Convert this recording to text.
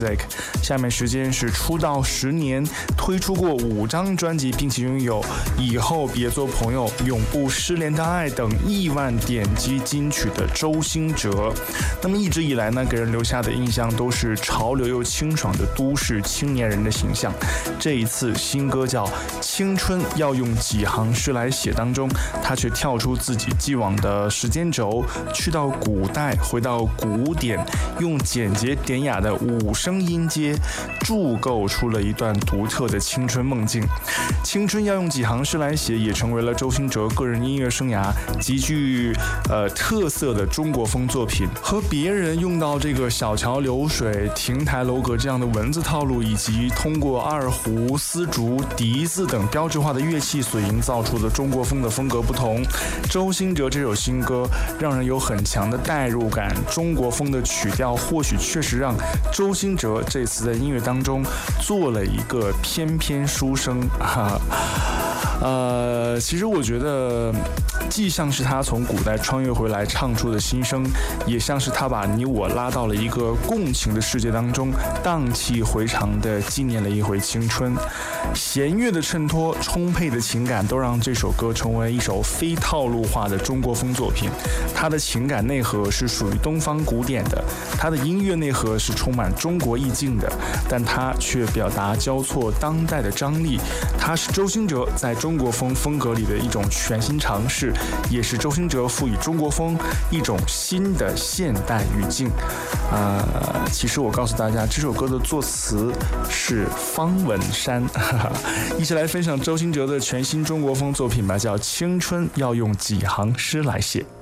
下面时间是出道10年，推出过5张专辑，并且拥有《以后别做朋友》、《永不失联的爱》等亿万点击金曲的周兴哲。那么一直以来呢，给人留下的印象都是潮流又清爽的都市青年人的形象。这一次新歌叫《青春要用几行诗来写》当中，他却跳出自己既往的时间轴，去到古代，回到古典，用简洁典雅的5声音阶铸构出了一段独特的青春梦境。青春要用几行诗来写也成为了周兴哲个人音乐生涯极具特色的中国风作品。和别人用到这个小桥流水、亭台楼阁这样的文字套路，以及通过二胡、丝竹、笛子等标志化的乐器所营造出的中国风的风格不同，周兴哲这首新歌让人有很强的代入感。中国风的曲调或许确实让周兴哲这次在音乐当中做了一个翩翩书生其实我觉得既像是他从古代穿越回来唱出的心声，也像是他把你我拉到了一个共情的世界当中，荡气回肠地纪念了一回青春。弦乐的衬托、充沛的情感都让这首歌成为一首非套路化的中国风作品。它的情感内核是属于东方古典的，它的音乐内核是充满中国意境的，但它却表达交错当代的张力。它是周兴哲在中国风风格里的一种全新尝试，也是周兴哲赋予中国风一种新的现代语境。其实我告诉大家，这首歌的作词是方文山。一起来分享周兴哲的全新中国风作品吧，叫《青春要用几行诗来写》。